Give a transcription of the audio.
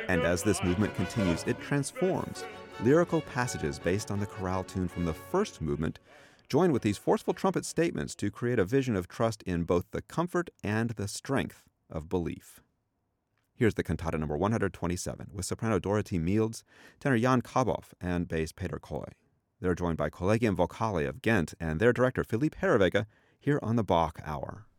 And as this movement continues, it transforms. Lyrical passages based on the chorale tune from the first movement join with these forceful trumpet statements to create a vision of trust in both the comfort and the strength of belief. Here's the cantata number 127 with soprano Dorothy Mields, tenor Jan Kaboff, and bass Peter Koy. They're joined by Collegium Vocale of Ghent and their director Philippe Herreweghe here on the Bach Hour.